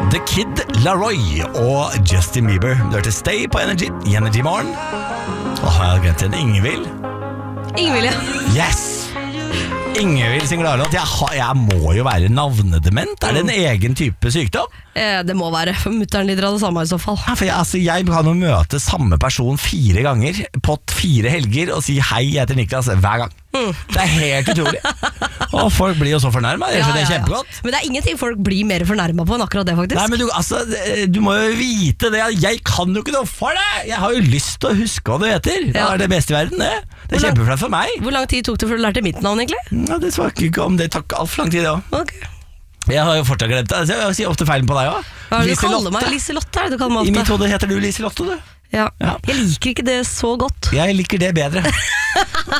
The Kid Laroi og Justin Bieber. Du hørte Stay på Energy i Energy Morgen. Jeg har glemt en Ingvild. Ingvild, ja. Yes! Ingvild sin gladlåt. Jeg må jo være navnedement. Er det en egen type sykdom? Det må være, for mutteren lider av det samme i så fall. Ja, for jeg kan jo møte samme person 4 ganger på 4 helger og si hei, jeg heter Niklas hver gang. Det er helt utrolig. Og folk blir jo så fornærmet. Det er kjempegodt. Men det er ingenting folk blir mer fornærmet på enn akkurat det, faktisk. Nei, men du må jo vite det. Jeg kan jo ikke noe for det. Jeg har jo lyst til å huske hva du heter. Det er det beste i verden, det. Det er kjempeflaut for meg. Hvor lang tid tok det før du lærte mitt navn, egentlig? Ja, det svarer ikke om det tok alt for lang tid, ja. Ok. Jeg har jo fortsatt glemt det. Jeg sier ofte feilen på deg også. Hva er det du kaller meg? Liselotte er det du kaller meg ofte. I mitt hode heter du Liselotte, du. Ja. Jeg liker ikke det så godt. Jeg liker det bedre.